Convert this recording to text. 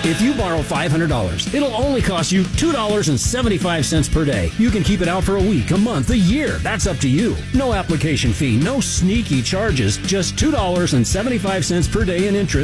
If you borrow $500, it'll only cost you $2.75 per day. You can keep it out for a week, a month, a year. That's up to you. No application fee, no sneaky charges, just $2.75 per day in interest